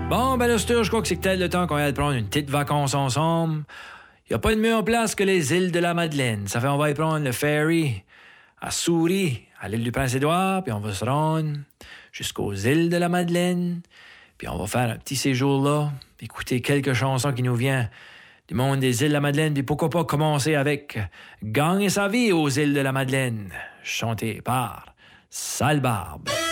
Bon, ben là, je crois que c'est peut-être le temps qu'on aille prendre une petite vacance ensemble. Y a pas de meilleure place que les îles de la Madeleine. Ça fait on va y prendre le ferry à Souris, à l'île du Prince-Édouard, puis on va se rendre jusqu'aux îles de la Madeleine, puis on va faire un petit séjour là, puis écouter quelques chansons qui nous viennent du monde des îles de la Madeleine, puis pourquoi pas commencer avec Gagner sa vie aux îles de la Madeleine, chanté par Sale Barbe.